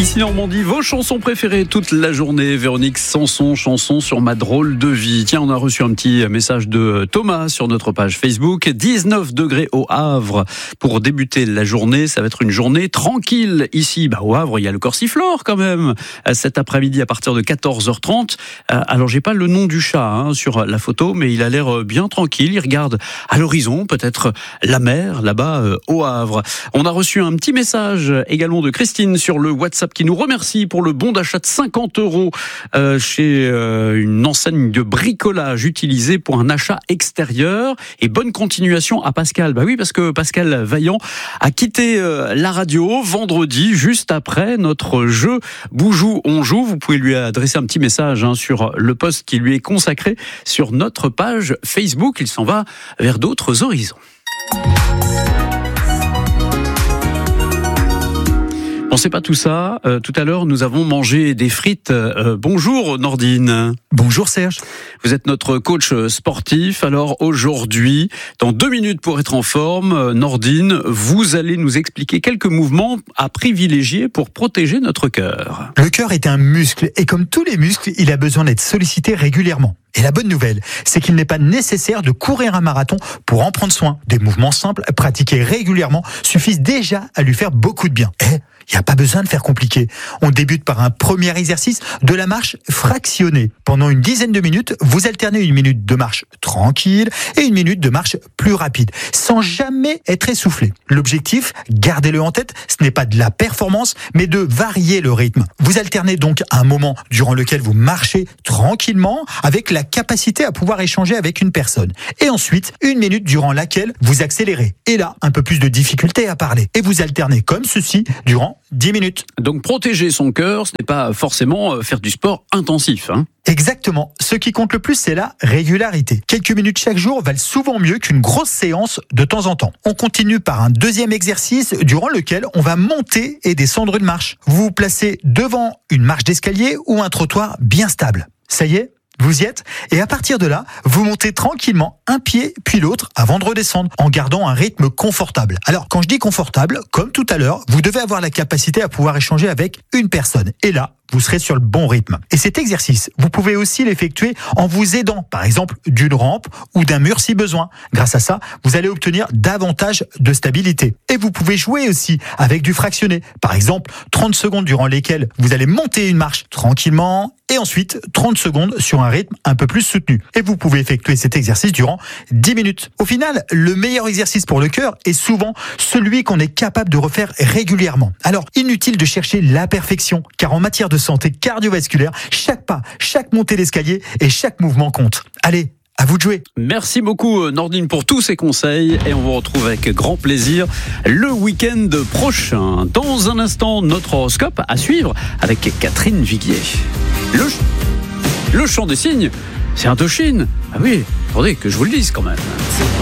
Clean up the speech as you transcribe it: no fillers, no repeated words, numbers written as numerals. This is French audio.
Ici Normandie, vos chansons préférées toute la journée. Véronique Sanson, chanson sur ma drôle de vie. Tiens, on a reçu un petit message de Thomas sur notre page Facebook. 19 degrés au Havre pour débuter la journée. Ça va être une journée tranquille ici. Au Havre, il y a le Corsiflore quand même. Cet après-midi à partir de 14h30. Alors, j'ai pas le nom du chat sur la photo, mais il a l'air bien tranquille. Il regarde à l'horizon, peut-être la mer là-bas au Havre. On a reçu un petit message également de Christine sur le WhatsApp qui nous remercie pour le bon d'achat de 50 € chez une enseigne de bricolage utilisée pour un achat extérieur. Et bonne continuation à Pascal. Oui, parce que Pascal Vaillant a quitté la radio vendredi, juste après notre jeu Boujou on joue. Vous pouvez lui adresser un petit message sur le post qui lui est consacré sur notre page Facebook. Il s'en va vers d'autres horizons. On ne sait pas tout ça. Tout à l'heure, nous avons mangé des frites. Bonjour Nordine. Bonjour Serge. Vous êtes notre coach sportif. Alors aujourd'hui, dans 2 minutes pour être en forme, Nordine, vous allez nous expliquer quelques mouvements à privilégier pour protéger notre cœur. Le cœur est un muscle et comme tous les muscles, il a besoin d'être sollicité régulièrement. Et la bonne nouvelle, c'est qu'il n'est pas nécessaire de courir un marathon pour en prendre soin. Des mouvements simples, pratiqués régulièrement, suffisent déjà à lui faire beaucoup de bien. Il n'y a pas besoin de faire compliqué. On débute par un premier exercice de la marche fractionnée. Pendant une dizaine de minutes, vous alternez 1 minute de marche tranquille et 1 minute de marche plus rapide, sans jamais être essoufflé. L'objectif, gardez-le en tête, ce n'est pas de la performance, mais de varier le rythme. Vous alternez donc un moment durant lequel vous marchez tranquillement avec la capacité à pouvoir échanger avec une personne. Et ensuite, 1 minute durant laquelle vous accélérez. Et là, un peu plus de difficulté à parler. Et vous alternez comme ceci durant 10 minutes. Donc protéger son cœur, ce n'est pas forcément faire du sport intensif. Exactement. Ce qui compte le plus, c'est la régularité. Quelques minutes chaque jour valent souvent mieux qu'une grosse séance de temps en temps. On continue par un deuxième exercice durant lequel on va monter et descendre une marche. Vous vous placez devant une marche d'escalier ou un trottoir bien stable. Ça y est ? Vous y êtes ? Et à partir de là, vous montez tranquillement un pied puis l'autre avant de redescendre en gardant un rythme confortable. Alors, quand je dis confortable, comme tout à l'heure, vous devez avoir la capacité à pouvoir échanger avec une personne. Et là, vous serez sur le bon rythme. Et cet exercice, vous pouvez aussi l'effectuer en vous aidant, par exemple, d'une rampe ou d'un mur si besoin. Grâce à ça, vous allez obtenir davantage de stabilité. Et vous pouvez jouer aussi avec du fractionné. Par exemple, 30 secondes durant lesquelles vous allez monter une marche tranquillement et ensuite 30 secondes sur un rythme un peu plus soutenu. Et vous pouvez effectuer cet exercice durant 10 minutes. Au final, le meilleur exercice pour le cœur est souvent celui qu'on est capable de refaire régulièrement. Alors, inutile de chercher la perfection, car en matière de santé cardiovasculaire, chaque pas, chaque montée d'escalier et chaque mouvement compte. Allez, à vous de jouer. Merci beaucoup Nordine pour tous ces conseils et on vous retrouve avec grand plaisir le week-end prochain. Dans un instant, notre horoscope à suivre avec Catherine Viguier. Le chant des cygnes, c'est Indochine. Ah oui, attendez que je vous le dise quand même.